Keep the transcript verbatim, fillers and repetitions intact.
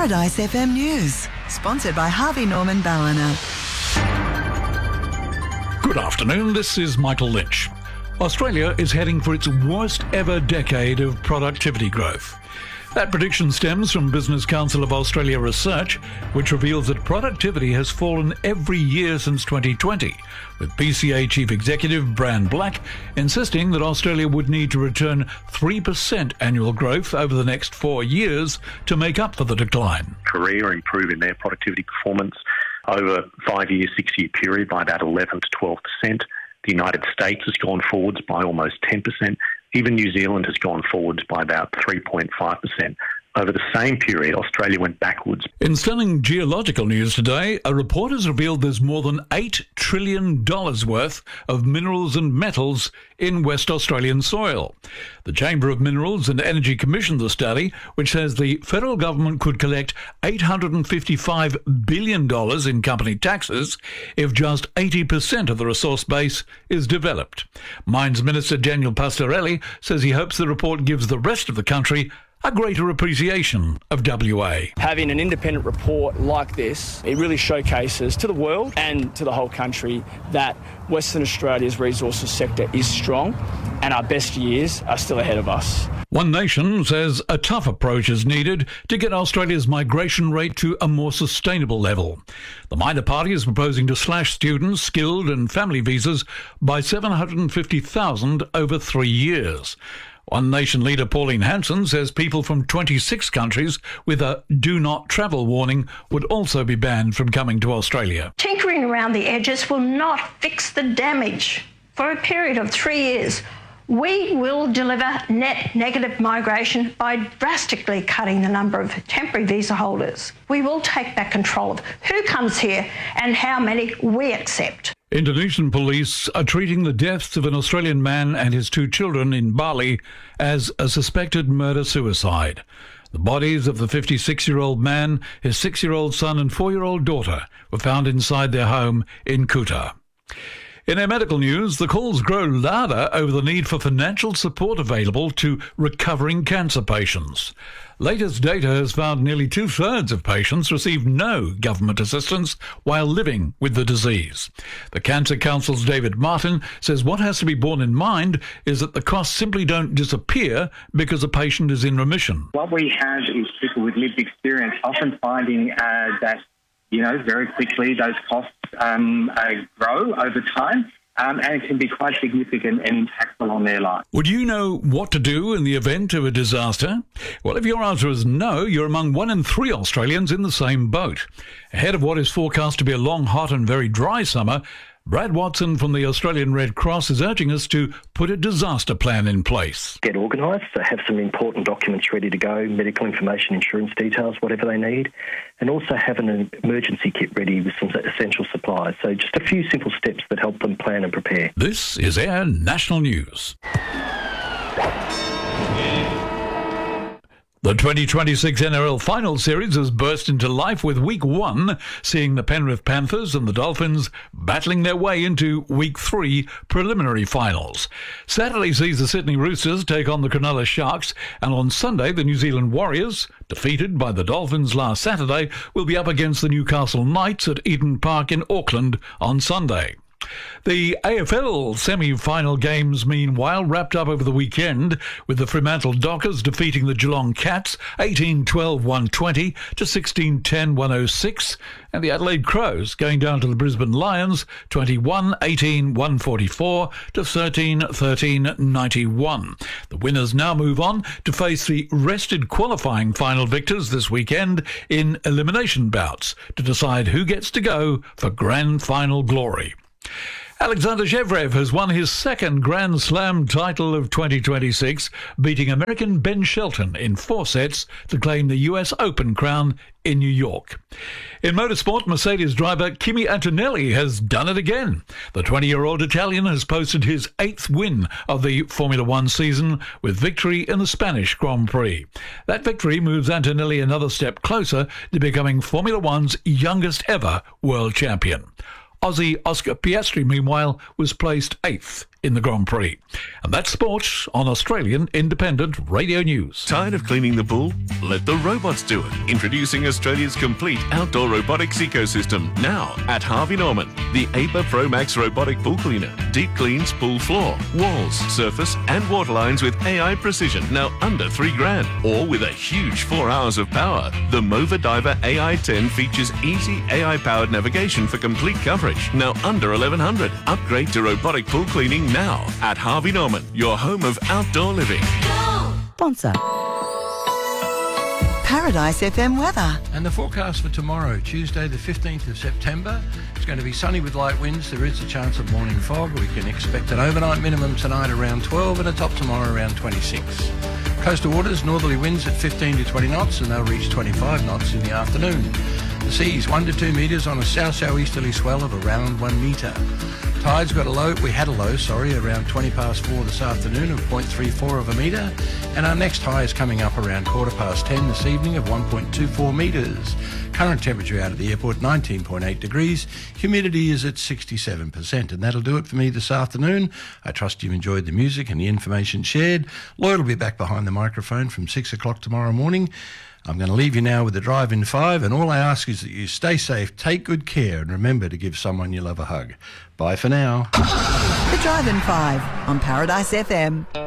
Paradise F M News, sponsored by Harvey Norman Ballina. Good afternoon, this is Michael Lynch. Australia is heading for its worst ever decade of productivity growth. That prediction stems from Business Council of Australia research, which reveals that productivity has fallen every year since twenty twenty, with B C A Chief Executive Brand Black insisting that Australia would need to return three percent annual growth over the next four years to make up for the decline. Korea improving their productivity performance over a five-year, six-year period by about eleven to twelve percent. The United States has gone forwards by almost ten percent. Even New Zealand has gone forwards by about three point five percent. Over the same period, Australia went backwards. In stunning geological news today, a report has revealed there's more than eight trillion dollars worth of minerals and metals in West Australian soil. The Chamber of Minerals and Energy commissioned the study, which says the federal government could collect eight hundred fifty-five billion dollars in company taxes if just eighty percent of the resource base is developed. Mines Minister Daniel Pastorelli says he hopes the report gives the rest of the country a greater appreciation of W A. Having an independent report like this, it really showcases to the world and to the whole country that Western Australia's resources sector is strong and our best years are still ahead of us. One Nation says a tough approach is needed to get Australia's migration rate to a more sustainable level. The minor party is proposing to slash students, skilled and family visas by seven hundred fifty thousand over three years. One Nation leader Pauline Hanson says people from twenty-six countries with a do not travel warning would also be banned from coming to Australia. Tinkering around the edges will not fix the damage. For a period of three years, we will deliver net negative migration by drastically cutting the number of temporary visa holders. We will take back control of who comes here and how many we accept. Indonesian police are treating the deaths of an Australian man and his two children in Bali as a suspected murder-suicide. The bodies of the fifty-six-year-old man, his six-year-old son and four-year-old daughter were found inside their home in Kuta. In our medical news, the calls grow louder over the need for financial support available to recovering cancer patients. Latest data has found nearly two-thirds of patients receive no government assistance while living with the disease. The Cancer Council's David Martin says what has to be borne in mind is that the costs simply don't disappear because a patient is in remission. What we have is people with lived experience often finding uh, that, you know, very quickly those costs um, uh, grow over time. Um, and it can be quite significant and impactful on their life. Would you know what to do in the event of a disaster? Well, if your answer is no, you're among one in three Australians in the same boat. Ahead of what is forecast to be a long, hot and very dry summer, Brad Watson from the Australian Red Cross is urging us to put a disaster plan in place. Get organised, so have some important documents ready to go, medical information, insurance details, whatever they need, and also have an emergency kit ready with some essential supplies. So just a few simple steps that help them plan and prepare. This is Air National News. The twenty twenty-six N R L Final Series has burst into life with Week one, seeing the Penrith Panthers and the Dolphins battling their way into Week three preliminary finals. Saturday sees the Sydney Roosters take on the Cronulla Sharks, and on Sunday the New Zealand Warriors, defeated by the Dolphins last Saturday, will be up against the Newcastle Knights at Eden Park in Auckland on Sunday. The A F L semi-final games, meanwhile, wrapped up over the weekend with the Fremantle Dockers defeating the Geelong Cats eighteen twelve one twenty to sixteen ten one oh six, and the Adelaide Crows going down to the Brisbane Lions twenty-one eighteen one forty-four to thirteen thirteen ninety-one. The winners now move on to face the rested qualifying final victors this weekend in elimination bouts to decide who gets to go for grand final glory. Alexander Zverev has won his second Grand Slam title of twenty twenty-six, beating American Ben Shelton in four sets to claim the U S Open crown in New York. In motorsport, Mercedes driver Kimi Antonelli has done it again. The twenty-year-old Italian has posted his eighth win of the Formula One season with victory in the Spanish Grand Prix. That victory moves Antonelli another step closer to becoming Formula One's youngest ever world champion. Aussie Oscar Piastri, meanwhile, was placed eighth in the Grand Prix. And that's sport on Australian Independent Radio News. Tired of cleaning the pool? Let the robots do it. Introducing Australia's complete outdoor robotics ecosystem. Now at Harvey Norman. The A P A Pro Max robotic pool cleaner. Deep cleans pool floor, walls, surface and water lines with A I precision. Now under three grand. Or with a huge four hours of power. The Mova Diver A I ten features easy A I-powered navigation for complete coverage. Now under eleven hundred. Upgrade to robotic pool cleaning now at Harvey Norman, your home of outdoor living. Sponsor. Paradise F M weather. And the forecast for tomorrow, Tuesday the fifteenth of September, it's going to be sunny with light winds. There is a chance of morning fog. We can expect an overnight minimum tonight around twelve and a top tomorrow around twenty-six. Coastal waters, northerly winds at fifteen to twenty knots, and they'll reach twenty-five knots in the afternoon. The seas one to two metres on a south-southeasterly swell of around one metre. Tide's got a low, we had a low, sorry, around twenty past four this afternoon of zero point three four of a metre, and our next high is coming up around quarter past ten this evening of one point two four metres. Current temperature out at the airport nineteen point eight degrees, humidity is at sixty-seven percent, and that'll do it for me this afternoon. I trust you've enjoyed the music and the information shared. Lloyd will be back behind the microphone from six o'clock tomorrow morning. I'm going to leave you now with the Drive in five, and all I ask is that you stay safe, take good care, and remember to give someone you love a hug. Bye for now. The Drive in five on Paradise F M.